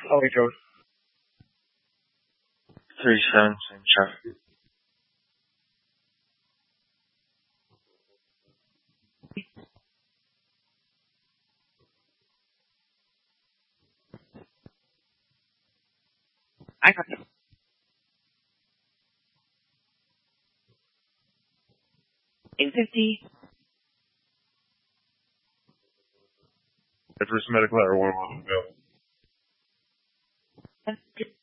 Oh, wait, Joe. 37 traffic. I got it. 850. First medical or one available.